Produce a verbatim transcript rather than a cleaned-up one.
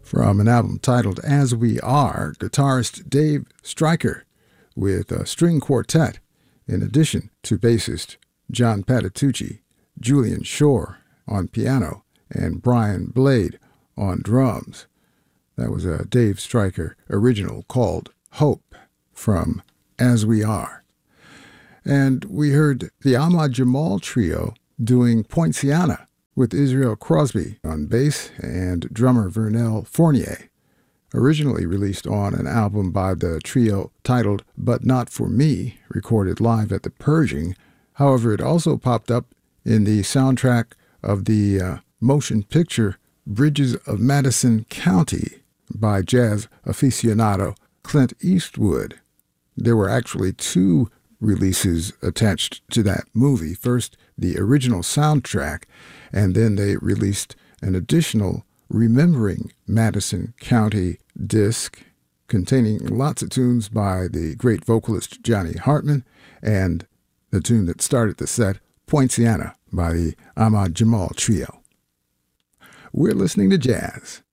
From an album titled As We Are, guitarist Dave Stryker with a string quartet, in addition to bassist John Patitucci, Julian Shore on piano, and Brian Blade on drums. That was a Dave Stryker original called Hope from As We Are. And we heard the Ahmad Jamal Trio doing Poinciana with Israel Crosby on bass and drummer Vernel Fournier, originally released on an album by the trio titled But Not For Me, recorded live at the Pershing. However, it also popped up in the soundtrack of the uh, motion picture Bridges of Madison County by jazz aficionado Clint Eastwood. There were actually two releases attached to that movie. First, the original soundtrack, and then they released an additional Remembering Madison County disc containing lots of tunes by the great vocalist Johnny Hartman, and the tune that started the set, Poinciana, by the Ahmad Jamal Trio. We're listening to jazz